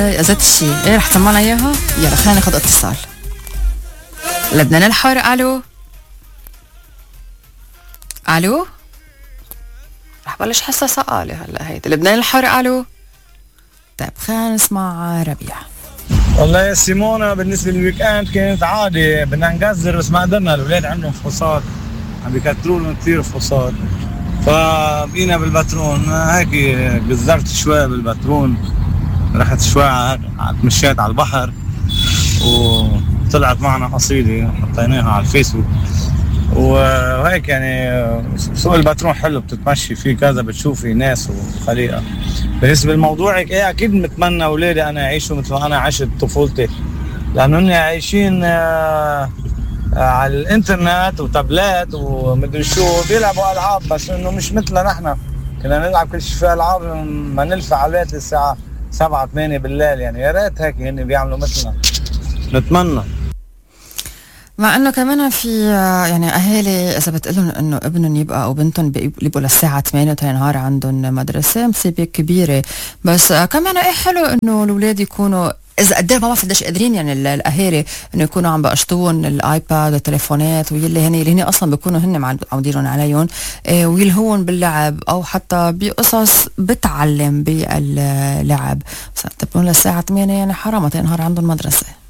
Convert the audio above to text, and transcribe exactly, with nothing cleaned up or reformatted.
ذات الشيء ايه رح تسمعنا اياها؟ يلا خلينا ناخذ اتصال. لبنان الحر. الو الو رح بلش حصة سقالة هلا هيدي. لبنان الحر. الو طيب خلينا نسمع ربيع. والله يا سيمونا بالنسبة للويك اند كانت عادي، بدنا نقزر بس ما قدرنا، الاولاد عندهم فحوصات عم بيكتروا لهم كثير فحوصات، فبقينا بالبترون هيك قزرت شوي بالبترون، رحت شوي تمشيت على البحر وطلعت معنا قصيدة حطيناها على الفيسبوك وهيك يعني. سوق البترون حلو، بتتمشي فيه كذا، بتشوفي ناس وخليقة. بالنسبة لموضوعك ايه اكيد متمنى اولادي انا يعيشوا مثل ما انا عشت طفولتي، لانه هن عايشين آه على الانترنت وتابلات ومدري شو، بيلعبوا العاب بس انه مش مثلنا نحن كنا نلعب كل شيء في العاب ما نلفع على البيت للساعة سبعة ثمانية بالليل. يعني يا ريت هيك هن بيعملوا مثلنا، نتمنى. مع انه كمان في يعني اهالي اذا بتقلهم انه ابنهم يبقى او بنتهم يبقوا للساعه ثمانية وثاني نهار عندهم مدرسه، مصيبه كبيره. بس كمان ايه حلو انه الاولاد يكونوا اذا قدر ما بعرف قديش قادرين يعني الاهالي انه يكونوا عم بقشطون الايباد والتليفونات واللي هن اللي هن اصلا بيكونوا هن معودين عليهم، إيه ويلهون باللعب او حتى بقصص بتعلم باللعب. بس انتبهوا للساعه ثمانية يعني حرام ثاني نهار عندهم مدرسه.